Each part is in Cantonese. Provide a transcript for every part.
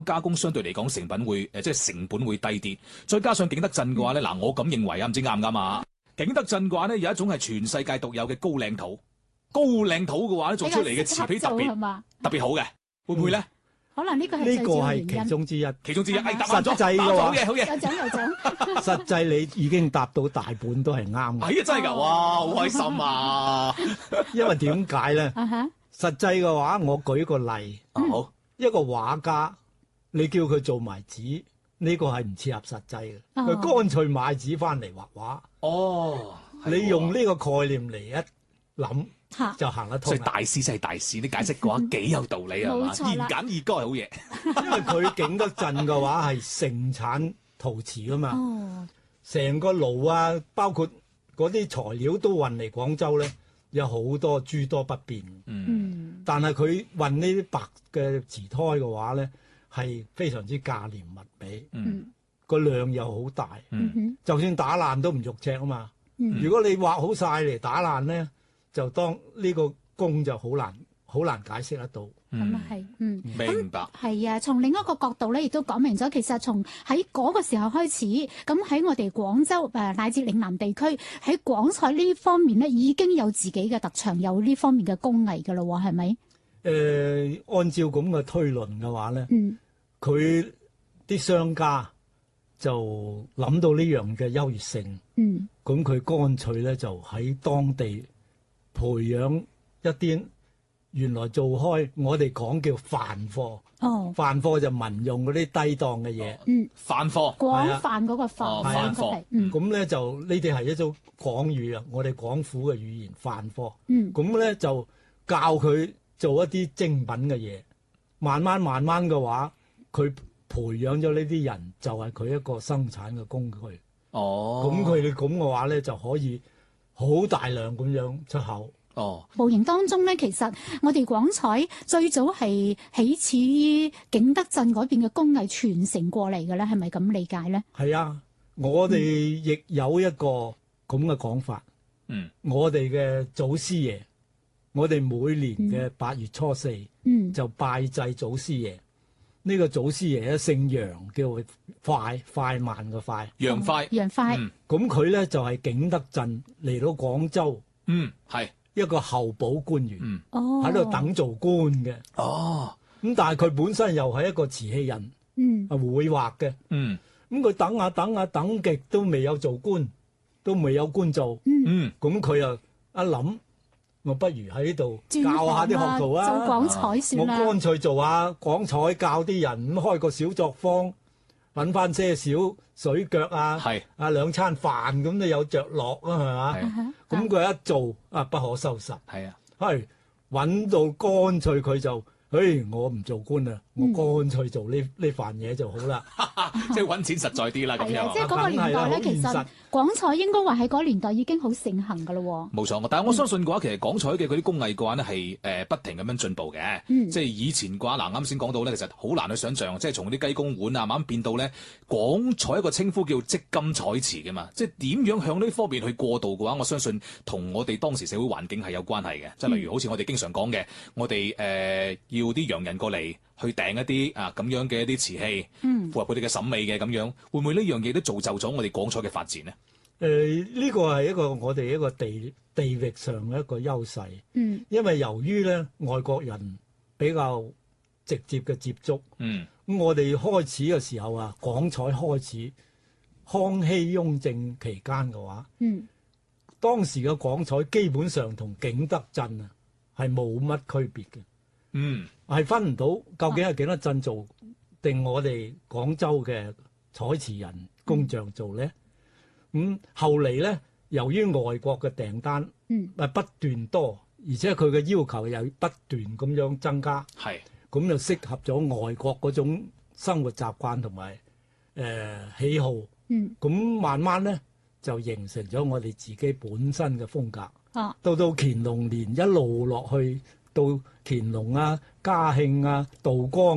加工相對嚟講成品會即係成本會低啲，再加上景德鎮嘅話咧，嗱我咁認為啊，唔知啱唔啱啊？景德鎮嘅話咧有一種係全世界獨有嘅高嶺土，高嶺土嘅話咧做出嚟嘅瓷皮特別好嘅，會唔會咧？ 可能呢個係其中之一。 其中之一， 實際嘅話，好嘢，好嘢， 有獎有獎。 實際你已經答到大半都係啱嘅。 係啊，真係㗎，哇，好開心啊！ 因為點解咧？實際嘅話，我舉個例， 好， 一個畫家，你叫佢做埋紙，呢個係唔切合實際嘅。佢乾脆買紙翻嚟畫畫。 哦， 你用呢個概念嚟一諗，就行得通。 所以大師真係大師，你解釋嘅話幾有道理啊嘛？言簡意賅係好嘢。 因為佢景德鎮嘅話係盛產陶瓷噶嘛，成個爐啊，包括嗰啲材料都運嚟廣州咧，有好多諸多不便。但係佢運呢啲白嘅瓷胎嘅話咧，係非常之價廉物美。個量又好大。就算打爛都唔肉赤啊嘛。如果你畫好晒嚟打爛咧，就當呢個工就好難解釋得到。 咁啊係， 明白。 係啊，從另一個角度咧，亦都講明咗，其實從喺嗰個時候開始，咁喺我哋廣州乃至嶺南地區，喺廣彩呢方面咧，已經有自己嘅特長，有呢方面嘅工藝㗎咯喎，係咪？ 按照咁嘅推論嘅話咧，佢啲商家就諗到呢樣嘅優越性，咁佢乾脆咧就喺當地培養一啲原來做開我哋講叫泛貨，泛貨就民用嗰啲低檔嘅嘢， 泛貨廣泛嗰個泛貨， 咁咧就呢啲係一種廣語啊，我哋廣府嘅語言泛貨，咁咧就教佢做一啲精品嘅嘢，慢慢嘅話，佢培養咗呢啲人，就係佢一個生產嘅工具。咁佢哋咁嘅話咧，就可以好大量咁樣出口。 無形當中咧，其實我哋廣彩最早係起始於景德鎮嗰邊嘅工藝傳承過嚟嘅咧，係咪咁理解咧？ 係啊，我哋亦有一個咁嘅講法。我哋嘅祖師爺，我哋每年嘅8月初4，就拜祭祖師爺。呢個祖師爺咧姓楊，叫快慢嘅快， 楊快。 咁佢咧就係景德鎮嚟到廣州， 係一個候補官員，喺度等做官嘅。咁但係佢本身又係一個瓷器人，會畫嘅。咁佢等極都未有做官，都未有官做。咁佢又一諗，我不如喺呢度教下啲學徒啊！ 做廣彩算啦。 我乾脆做下廣彩，教啲人，咁開個小作坊，揾翻些少水腳啊，兩餐飯咁都有着落啊，係嘛？咁佢一做不可收拾。係揾到乾脆佢就，我唔做官啦，我乾脆做呢飯嘢就好啦。 即係揾錢實在啲啦，咁樣。 即係嗰個年代咧，其實廣彩應該話喺嗰個年代已經好盛行噶咯。 冇錯，但係我相信嘅話，其實廣彩嘅嗰啲工藝嘅話呢，係不停咁樣進步嘅。即係以前嘅話，啱先講到咧，其實好難去想像，即係從啲雞公碗啊，慢慢變到咧廣彩一個稱呼叫積金彩瓷嘅嘛。即係點樣向呢方面去過渡嘅話，我相信同我哋當時社會環境係有關係嘅。即係例如好似我哋經常講嘅，我哋要啲洋人過嚟去訂一啲咁樣嘅一啲瓷器，符合佢哋嘅審美嘅咁樣，會唔會呢樣嘢都造就咗我哋廣彩嘅發展呢？ 呢個係我哋一個地域上嘅一個優勢。因為由於咧外國人比較直接嘅接觸，咁我哋開始嘅時候啊，廣彩開始康熙、雍正期間嘅話，當時嘅廣彩基本上同景德鎮啊係冇乜區別嘅。係分唔到究竟係景德鎮做定我哋廣州嘅彩瓷人工匠做咧？後嚟咧，由於外國嘅訂單不斷多，而且佢嘅要求又不斷咁樣增加，咁就適合咗外國嗰種生活習慣同埋喜好。咁慢慢咧就形成咗我哋自己本身嘅風格。到乾隆年一路落去，到乾隆啊、嘉慶啊、道光啊，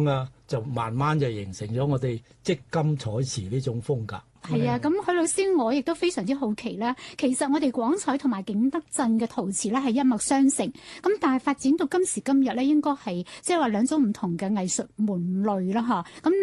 就慢慢就形成咗我哋織金彩瓷呢種風格。 係啊，咁許老師，我亦都非常之好奇啦。其實我哋廣彩同埋景德鎮嘅陶瓷咧係一脈相承，咁但係發展到今時今日咧，應該係即係話兩種唔同嘅藝術門類啦嚇。咁